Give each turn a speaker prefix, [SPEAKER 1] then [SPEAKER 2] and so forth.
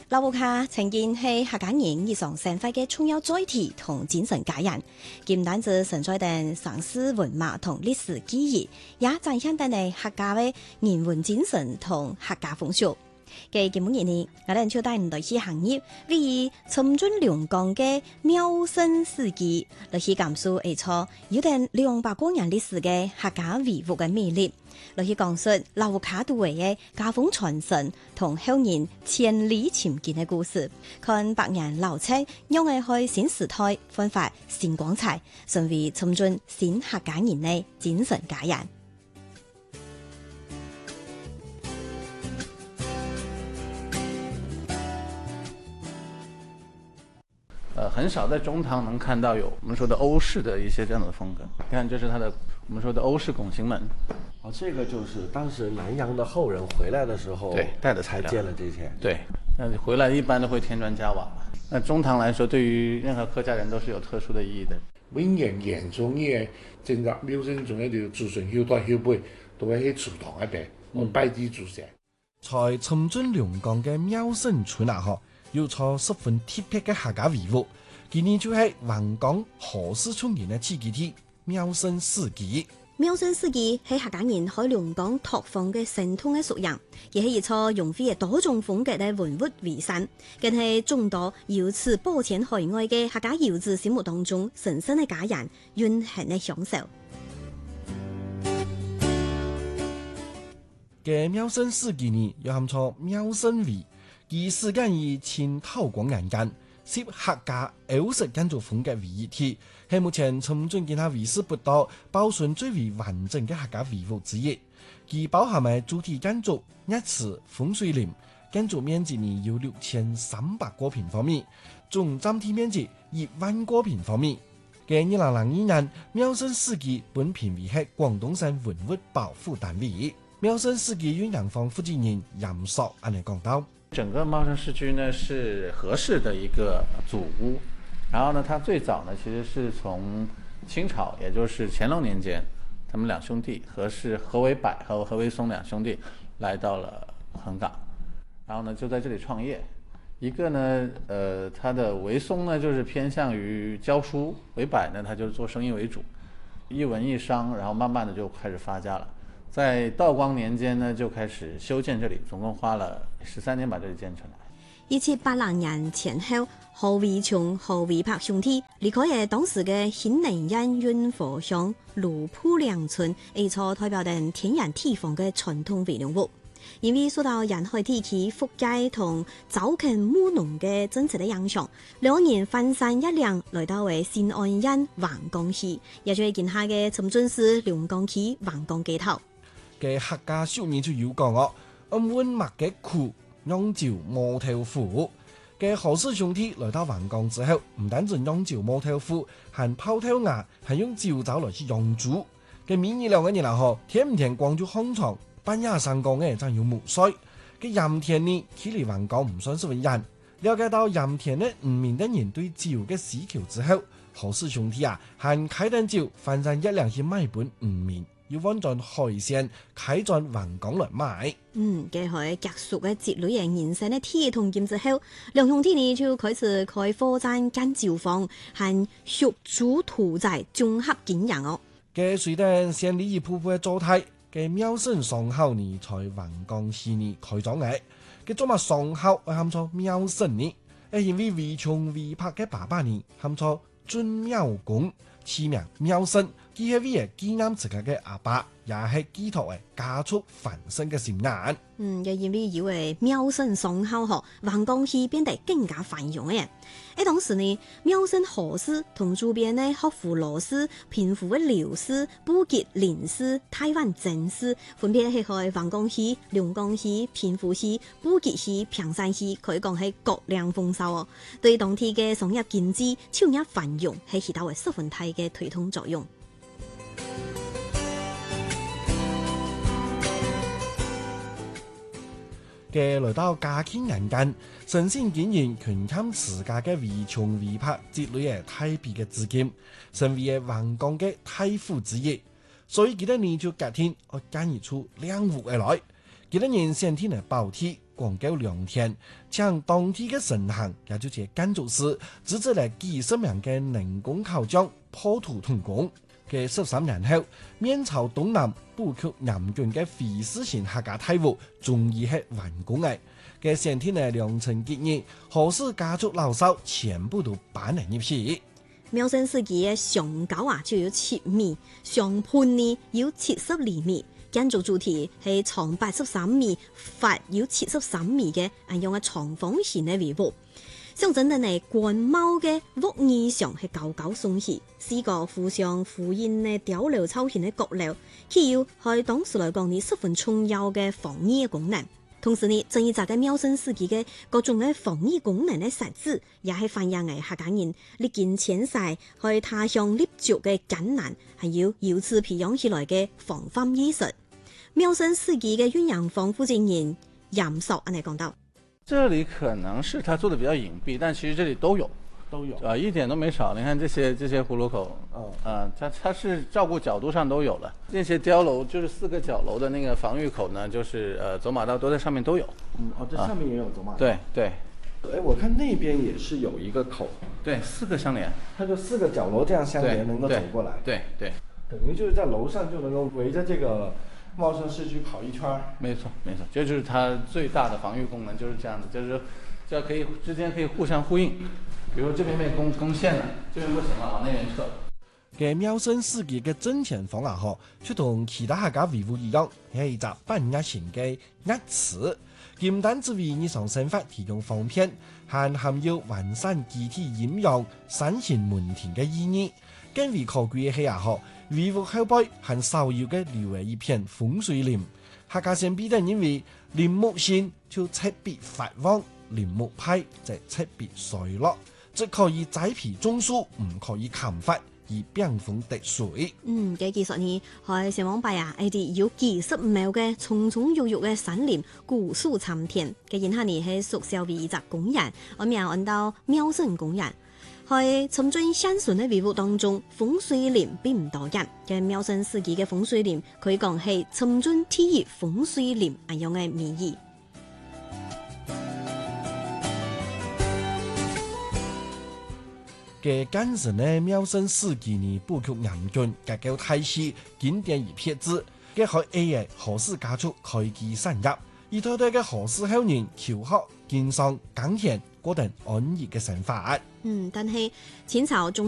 [SPEAKER 1] 老烏卡曾經係客家人日常生活嘅重要載體同精神家人，佢唔單止承載定城市文化同歷史記憶，也展現定係客家嘅人文精神同客家風俗。嘅節目日呢，我哋就帶你來去行業，為尋準龍崗嘅妙生四季，來去感受一座有定200多年歷史嘅客家維護嘅魅力，來去講述老烏卡都會嘅家風傳承同後人千里尋見嘅故事，看百年老冊，讓我去新時代煥發新光彩，成為尋準新客家人嘅精神家人。
[SPEAKER 2] 很少在中堂能看到有我们说的欧式的一些这样的风格。你看，这是它的我们说的欧式拱形门。
[SPEAKER 3] 哦，这个就是当时南洋的后人回来的时候，
[SPEAKER 2] 对，带的
[SPEAKER 3] 才建了这些。
[SPEAKER 2] 对，那回来一般都会添砖加瓦。那中堂来说，对于任何客家人都是有特殊的意义的。
[SPEAKER 4] 永遠眼中嘅整個廟生仲喺度祖順後代後輩，都喺祠堂一邊，我拜祭祖先。
[SPEAKER 5] 在尋準龍崗嘅妙生村啊，要坐十分特別嘅客家維護。今年就係橫江何氏村人嘅起基地妙生四季。
[SPEAKER 1] 妙生四季係客家人喺龍崗拓荒嘅神通嘅屬人，亦係一座用非嘅多種風格嘅文物遺產，更係眾多由此保存海外嘅客家遊子心目當中神聖嘅家人永恆嘅享受。
[SPEAKER 5] 嘅妙生四季呢，有含錯妙生圍，其時間以前透光眼間。涉客家歐式建築風格為一體，係目前尋準其他為數不多保存最為完整嘅客家維護之一。其包含嘅主體建築、日池、風水林，建築面積呢有6300多平方米，總佔地面積1萬多平方米。嘅2002年，妙生四季本評為係廣東省文物保護單位。妙生四季遠洋坊負責人嚴碩安尼講到。
[SPEAKER 2] 整個茂生市區呢是何氏的一個祖屋，然後呢，它最早呢其實是從清朝，也就是乾隆年間，他們兩兄弟何氏何為柏和何為松兩兄弟來到了橫港，然後呢就在這裡創業。一個呢，他的為松呢就是偏向於教書，為柏呢他就是做生意為主，一文一商，然後慢慢的就開始發家了。在道光年間呢，就開始修建這裡，總共花了13年把這裡建成來。
[SPEAKER 1] 1780年前後，何為松、何為柏兄弟離開咗當時嘅興寧縣雲和鄉蘆浦梁村，一座代表定天然地方嘅傳統肥料屋。因為受到沿海地區復耕同走墾務農嘅政策嘅影響，兩人翻山一嶺來到為新安縣橫江市，也就係今下嘅尋準市龍崗區橫江街頭。
[SPEAKER 5] 嘅客家小面就有講哦，安溫麥嘅苦，釀酒磨豆腐。嘅何氏兄弟來到橫江之後，唔單止釀酒磨豆腐，還泡豆芽，還用酒糟來去釀煮。嘅明年兩個人啦嗬，天唔天光就烘床，半夜三更嘅真有木水。嘅鹽田呢，距離橫江唔算是為遠。了解到鹽田呢唔明的人對酒嘅需求之後，何氏兄弟啊，還開訂酒，翻山一兩去買本唔明。要揾盡海鮮，開進橫江來賣。
[SPEAKER 1] 嘅係結束嘅節旅營人生嘅鐵同劍之後，兩兄弟呢就開始開火站間酒坊，和學煮屠宰綜合經營哦。
[SPEAKER 5] 嘅隨着先例一步步嘅狀態，嘅妙生上校呢在橫江市呢開咗嘅，嘅做乜上校我喊錯妙生呢？因為為窮為柏嘅爸爸呢喊錯尊妙公，起名妙生。佢係為嘅紀念自己嘅阿爸，也係寄託嘅家畜繁盛嘅心眼。
[SPEAKER 1] 又因為以為妙生上校後，橫江市變得更加繁榮嘅。喺當時呢，妙生何氏同周邊呢學府羅氏、平湖嘅廖氏、布吉林氏、台灣鄭氏，分別係去橫江市、龍崗市、平湖市、布吉市、平山市，可以講係各領豐收哦。對當地嘅商業經濟、產業繁榮係起到為十分大嘅推動作用。
[SPEAKER 5] 嘅來到嘉慶年間，神仙竟然權堪自家嘅為窮為柏積累嘅太皮嘅資金，成為嘅橫江嘅太府之一。所以幾多年就決定我建議出兩戶而來，幾多年先天嘅保體， 廣告良田，將當地嘅神行，也就是建築師，組織嚟幾十名嘅人工考將破土動工。嘅13年後，面朝東南布局嚴峻嘅費氏型客家大屋，終於係完工嘅。嘅先天嘅良辰吉日，何氏家族老少全部都搬嚟入去。
[SPEAKER 1] 苗生時期嘅上高就有7米，上盤呢有70厘米，建築主體係長83米、闊有73米嘅，用嘅長方形嘅圍屋。象徵的呢官帽嘅屋檐上係高高聳起，4個互相呼應嘅碉樓造型嘅閣樓，具有喺當時來講呢十分重要嘅防禦嘅功能。同時呢，正義集嘅苗生時期嘅各種嘅防禦功能嘅實質，也係反映嘅客家人歷經遷徙去他鄉立足嘅艱難，還有由此培養起來嘅防範意識。苗生時期嘅醞釀房負責人嚴碩安尼講到。
[SPEAKER 2] 這裡可能是他做的比較隱蔽，但其實這裡都有，一點都沒少。你看這些葫蘆口，它是照顧角度上都有了。這些碉樓就是4個角樓的那個防禦口呢，就是走馬道都在上面都有。
[SPEAKER 5] 這上面也有走馬道。
[SPEAKER 2] 對。
[SPEAKER 5] 我看那邊也是有一個口。對
[SPEAKER 2] ，4個相連。
[SPEAKER 5] 它就4個角樓這樣相連，能夠走過來。
[SPEAKER 2] 對。
[SPEAKER 5] 等於就是在樓上就能夠圍着這個茂盛市區跑一圈。
[SPEAKER 2] 沒錯，這就是它最大的防禦功能，就是這樣子，就是這可以之間可以互相呼應。比如這邊被攻陷了，這邊不行了，往那邊撤。嘅
[SPEAKER 5] 苗生時期嘅掙錢方法嗬，就同其他客家圍屋一樣，係一隻半壓型嘅壓瓷，唔單止為日常生活提供方便，還含有完善機體陰陽、山形門庭嘅意義。更為可貴嘅係嗬，圍屋後背還少有嘅留為一片風水林。客家先輩哋認為林木先就赤壁發旺，林木派就赤壁衰落，即可以栽培種樹，唔可以砍伐而冰封滴水。
[SPEAKER 1] 嘅技術呢，喺上網拜啲有幾十畝嘅蔥蔥鬱鬱嘅山林，古樹參天。嘅現下呢係縮小為一隻公園，我名按到苗生公園。喺尋進現存嘅圍屋當中，風水林並唔多見。嘅苗生時期嘅風水林可以講係尋進第一風水林咁樣嘅名義。
[SPEAKER 5] 嘅簡直呢，苗生時期呢布局嚴峻，結構體系經典而撇字，嘅喺 A 嘅何氏家族開基散入，而對對嘅何氏後人求學、經商、耕田，過定安逸嘅生活。
[SPEAKER 1] 但係清朝中